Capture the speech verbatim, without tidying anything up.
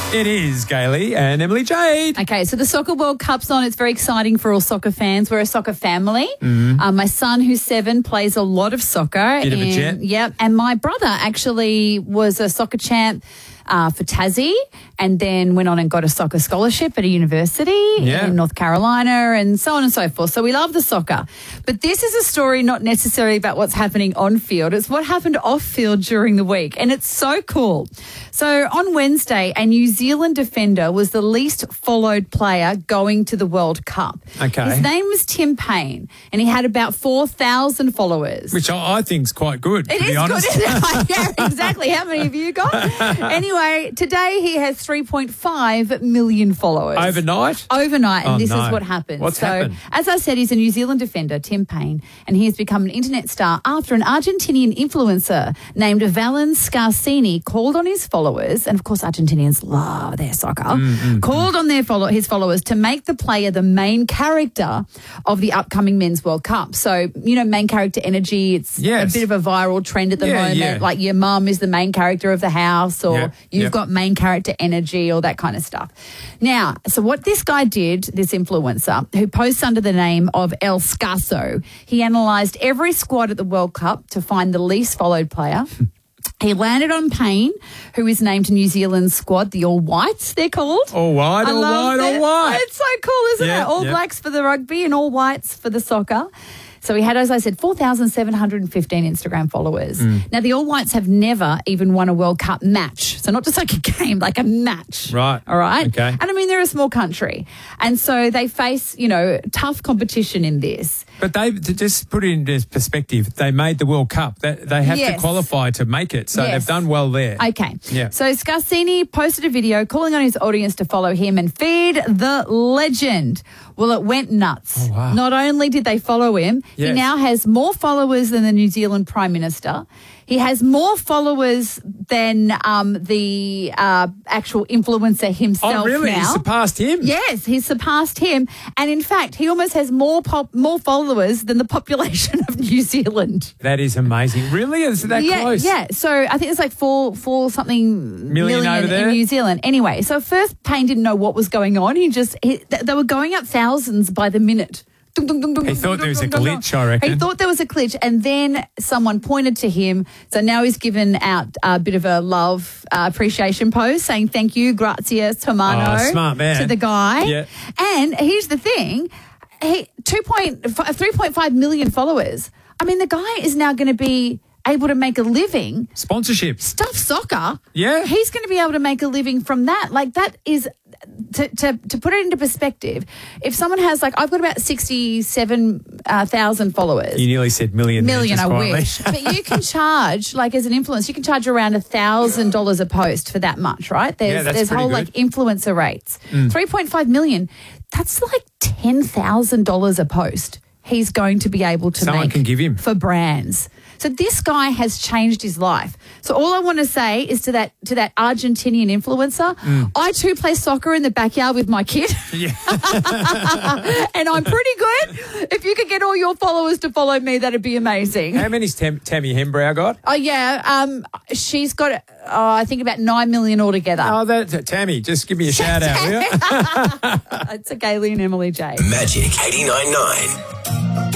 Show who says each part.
Speaker 1: It is Gailey and Emily Jade.
Speaker 2: Okay, so the Soccer World Cup's on. It's very exciting for all soccer fans. We're a soccer family. Mm-hmm. Um, my son, who's seven, plays a lot of soccer.
Speaker 1: Bit
Speaker 2: and,
Speaker 1: of a jet.
Speaker 2: Yep. And my brother actually was a soccer champ uh, for Tassie and then went on and got a soccer scholarship at a university
Speaker 1: Yeah.
Speaker 2: in North Carolina and so on and so forth. So we love the soccer. But this is a story not necessarily about what's happening on field. It's what happened off field during the week. And it's so cool. So on Wednesday, a New Zealand defender was the least followed player going to the World Cup.
Speaker 1: Okay.
Speaker 2: His name was Tim Payne and he had about four thousand followers.
Speaker 1: Which I, I think is quite good,
Speaker 2: It
Speaker 1: to be
Speaker 2: is
Speaker 1: honest.
Speaker 2: good, isn't it? Yeah, exactly. How many have you got? Anyway, today he has three point five million followers.
Speaker 1: Overnight?
Speaker 2: Overnight, and
Speaker 1: Oh,
Speaker 2: this
Speaker 1: no.
Speaker 2: is what happened.
Speaker 1: What's
Speaker 2: so,
Speaker 1: happened?
Speaker 2: as I said, he's a New Zealand defender, Tim Payne, and he has become an internet star after an Argentinian influencer named Valen Scarsini called on his followers, and of course Argentinians love their soccer,
Speaker 1: Mm,
Speaker 2: called on their follow- his followers to make the player the main character of the upcoming Men's World Cup. So, you know, main character energy, it's
Speaker 1: Yes.
Speaker 2: a bit of a viral trend at the
Speaker 1: Yeah,
Speaker 2: moment,
Speaker 1: yeah.
Speaker 2: like your mum is the main character of the house or
Speaker 1: Yeah,
Speaker 2: you've
Speaker 1: yeah.
Speaker 2: got main character energy, all that kind of stuff. Now, so what this guy did, this influencer, who posts under the name of El Scasso, he analysed every squad at the World Cup to find the least followed player. He landed on Payne, who is named New Zealand's squad, the All Whites, they're called.
Speaker 1: All white,
Speaker 2: I
Speaker 1: all
Speaker 2: love
Speaker 1: white, all
Speaker 2: that.
Speaker 1: white.
Speaker 2: It's so cool, isn't
Speaker 1: Yeah,
Speaker 2: it? All
Speaker 1: yeah.
Speaker 2: Blacks for the rugby and All Whites for the soccer. So he had, as I said, four thousand seven hundred fifteen Instagram followers.
Speaker 1: Mm.
Speaker 2: Now, the All Whites have never even won a World Cup match. So not just like a game, like a match.
Speaker 1: Right.
Speaker 2: All right?
Speaker 1: Okay.
Speaker 2: And I mean, they're a small country. And so they face, you know, tough competition in this.
Speaker 1: But they, to just put it into perspective, they made the World Cup. They, they have
Speaker 2: Yes.
Speaker 1: to qualify to make it, so
Speaker 2: Yes.
Speaker 1: they've done well there.
Speaker 2: Okay.
Speaker 1: Yeah.
Speaker 2: So Scarsini posted a video calling on his audience to follow him and feed the legend. Well, it went nuts.
Speaker 1: Oh, wow.
Speaker 2: Not only did they follow him, he
Speaker 1: Yes.
Speaker 2: now has more followers than the New Zealand Prime Minister. He has more followers than um, the uh, actual influencer himself
Speaker 1: Oh, really?
Speaker 2: now.
Speaker 1: You surpassed him?
Speaker 2: Yes, he's surpassed him. And in fact, he almost has more pop, more followers than the population of New Zealand.
Speaker 1: That is amazing. Really? Is it that
Speaker 2: yeah,
Speaker 1: close?
Speaker 2: Yeah, so I think it's like four, four something
Speaker 1: Million
Speaker 2: million,
Speaker 1: over there?
Speaker 2: in New Zealand. Anyway, so first Payne didn't know what was going on. He just, he, th- they were going up thousands by the minute. He
Speaker 1: He thought there was a glitch, I reckon.
Speaker 2: He thought there was a glitch, and then someone pointed to him. So now he's given out a bit of a love uh, appreciation post saying thank you, gracias, hermano,
Speaker 1: Oh, smart man.
Speaker 2: to the guy.
Speaker 1: Yeah.
Speaker 2: And here's the thing, he two point three point five million followers. I mean, the guy is now going to be able to make a living.
Speaker 1: Sponsorships.
Speaker 2: Stuff soccer.
Speaker 1: Yeah.
Speaker 2: He's going to be able to make a living from that. Like that is, to, to, to put it into perspective, if someone has like, I've got about sixty-seven thousand followers.
Speaker 1: You nearly said million. there,
Speaker 2: Million,
Speaker 1: just
Speaker 2: I
Speaker 1: quietly.
Speaker 2: wish. But you can charge, like as an influencer, you can charge around a thousand dollars a post for that much, right? There's
Speaker 1: Yeah, that's
Speaker 2: there's
Speaker 1: pretty
Speaker 2: whole
Speaker 1: good.
Speaker 2: like influencer rates. Three point five million. That's like ten thousand dollars a post. He's going to be able to
Speaker 1: Someone
Speaker 2: make
Speaker 1: can give him.
Speaker 2: for brands. So this guy has changed his life. So all I want to say is to that to that Argentinian influencer, I too play soccer in the backyard with my kid.
Speaker 1: Yeah.
Speaker 2: And I'm pretty good. If you could get all your followers to follow me, that'd be amazing.
Speaker 1: How many's Tam- Tammy Hembrow got?
Speaker 2: Oh yeah, um, she's got oh, I think about nine million altogether.
Speaker 1: Oh, that Tammy, just give me a shout out, will you?
Speaker 2: It's a Gailey and Emily J.
Speaker 3: Magic eighty-nine point nine.